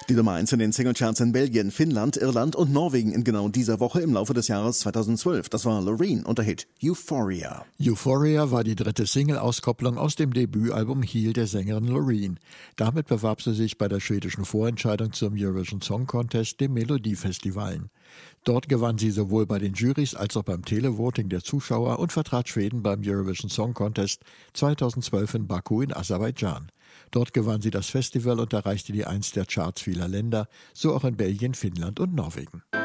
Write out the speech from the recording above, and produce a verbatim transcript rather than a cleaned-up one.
Die Nummer eins in den Singlecharts in Belgien, Finnland, Irland und Norwegen in genau dieser Woche im Laufe des Jahres zweitausendzwölf. Das war Loreen und der Hit Euphoria. Euphoria war die dritte Single-Auskopplung aus dem Debütalbum Heal der Sängerin Loreen. Damit bewarb sie sich bei der schwedischen Vorentscheidung zum Eurovision Song Contest, dem Melodiefestivalen. Dort gewann sie sowohl bei den Jurys als auch beim Televoting der Zuschauer und vertrat Schweden beim Eurovision Song Contest zweitausendzwölf in Baku in Aserbaidschan. Dort gewann sie das Festival und erreichte die Eins der Charts vieler Länder, so auch in Belgien, Finnland und Norwegen.